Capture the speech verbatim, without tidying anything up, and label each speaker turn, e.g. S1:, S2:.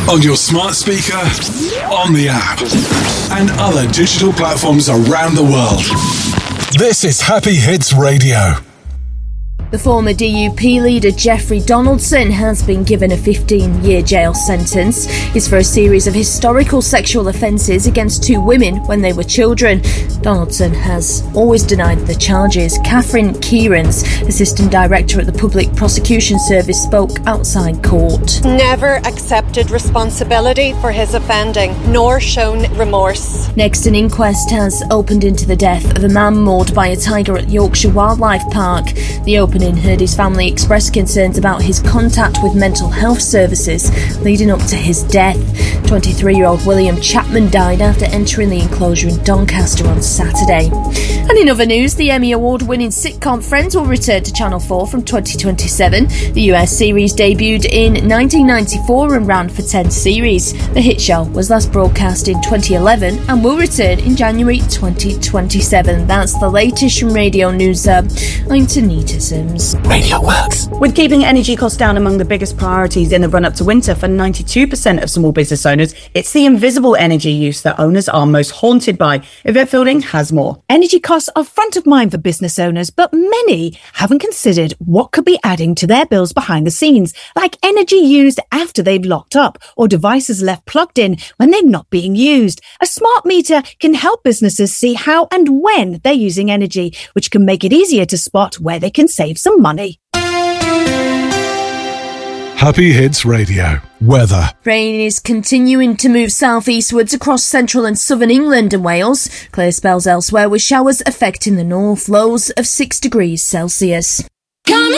S1: On your smart speaker, on the app, and other digital platforms around the world. This is Happy Hits Radio.
S2: The former D U P leader Jeffrey Donaldson has been given a fifteen-year jail sentence. It's for a series of historical sexual offences against two women when they were children. Donaldson has always denied the charges. Catherine Kierans, Assistant Director at the Public Prosecution Service, spoke outside court.
S3: Never accepted responsibility for his offending, nor shown remorse.
S2: Next, an inquest has opened into the death of a man mauled by a tiger at Yorkshire Wildlife Park. The opening heard his family express concerns about his contact with mental health services leading up to his death. twenty-three-year-old William Chapman died after entering the enclosure in Doncaster on Saturday. And in other news, the Emmy Award-winning sitcom Friends will return to Channel four from twenty twenty-seven. The U S series debuted in nineteen ninety-four and ran for ten series. The hit show was last broadcast in twenty eleven and will return in January twenty twenty-seven. That's the latest from Radio News Hub. I'm Tanita Sims.
S4: Radio Works. With keeping energy costs down among the biggest priorities in the run-up to winter for ninety-two percent of small business owners, it's the invisible energy use that owners are most haunted by. Yvette Fielding has more.
S5: Energy costs are front of mind for business owners, but many haven't considered what could be adding to their bills behind the scenes, like energy used after they've locked up or devices left plugged in when they're not being used. A smart meter can help businesses see how and when they're using energy, which can make it easier to spot where they can save some money.
S1: Happy Hits Radio. Weather.
S2: Rain is continuing to move southeastwards across central and southern England and Wales. Clear spells elsewhere with showers affecting the north. Lows of six degrees Celsius. Come